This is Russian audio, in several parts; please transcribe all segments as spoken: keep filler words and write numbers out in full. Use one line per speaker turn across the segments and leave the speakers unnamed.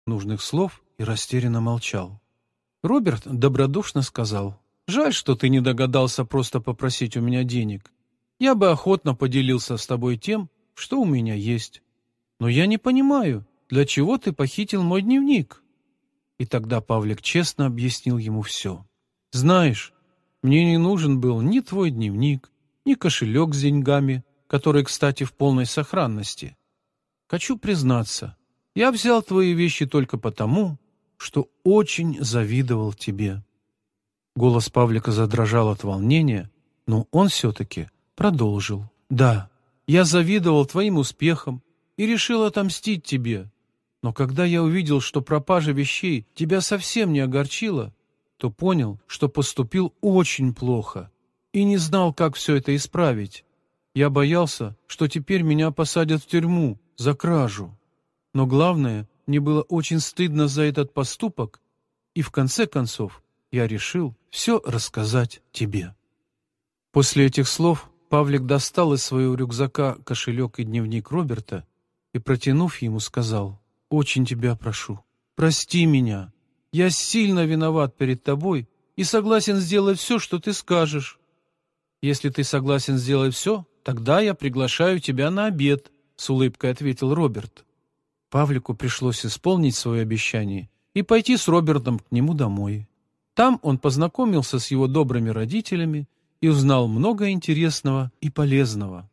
нужных слов и растерянно молчал. Роберт добродушно сказал: «Жаль, что ты не догадался просто попросить у меня денег. Я бы охотно поделился с тобой тем, что у меня есть. Но я не понимаю, для чего ты похитил мой дневник?» И тогда Павлик честно объяснил ему все. «Знаешь, мне не нужен был ни твой дневник, ни кошелек с деньгами, который, кстати, в полной сохранности. Хочу признаться, я взял твои вещи только потому, что очень завидовал тебе». Голос Павлика задрожал от волнения, но он все-таки продолжил. «Да, я завидовал твоим успехам и решил отомстить тебе. Но когда я увидел, что пропажа вещей тебя совсем не огорчила, то понял, что поступил очень плохо и не знал, как все это исправить. Я боялся, что теперь меня посадят в тюрьму за кражу. Но главное, мне было очень стыдно за этот поступок, и в конце концов я решил все рассказать тебе». После этих слов Павлик достал из своего рюкзака кошелек и дневник Роберта и, протянув ему, сказал: «Очень тебя прошу, прости меня. Я сильно виноват перед тобой и согласен сделать все, что ты скажешь. Если ты согласен сделать все, тогда я приглашаю тебя на обед», — с улыбкой ответил Роберт. Павлику пришлось исполнить свое обещание и пойти с Робертом к нему домой. Там он познакомился с его добрыми родителями и узнал много интересного и полезного.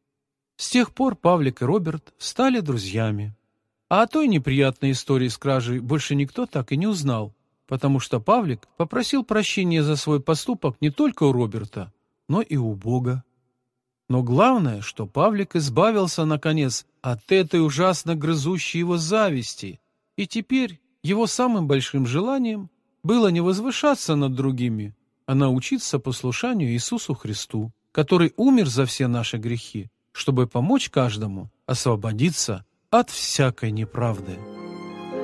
С тех пор Павлик и Роберт стали друзьями. А о той неприятной истории с кражей больше никто так и не узнал, потому что Павлик попросил прощения за свой поступок не только у Роберта, но и у Бога. Но главное, что Павлик избавился, наконец, от этой ужасно грызущей его зависти, и теперь его самым большим желанием было не возвышаться над другими, а научиться послушанию Иисусу Христу, который умер за все наши грехи, чтобы помочь каждому освободиться от всякой неправды.